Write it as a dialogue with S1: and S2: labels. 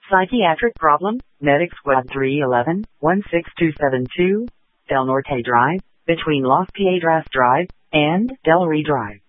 S1: Psychiatric problem, Medic Squad 311, 16272, Del Norte Drive, between Los Piedras Drive and Del Rey Drive.